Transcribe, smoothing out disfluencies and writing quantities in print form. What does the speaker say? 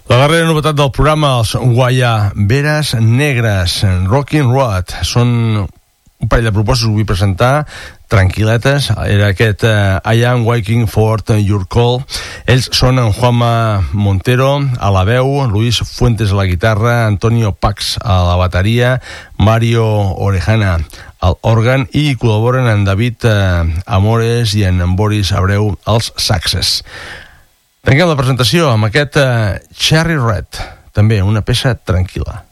La darrera novetat del programa, els Guayaberas Negres, Rockin' Road. Són un parell de propostes que vull presentar, tranquil·letes. Era aquest I Am Waiting for Your Call. Ells són en Juanma Montero a la veu, Luis Fuentes a la guitarra, Antonio Pax a la bateria, Mario Orejana al òrgan i col·laboren en David Amores i en Boris Abreu als saxes. Tanquem la presentació amb aquest Cherry Red, també una peça tranquil·la.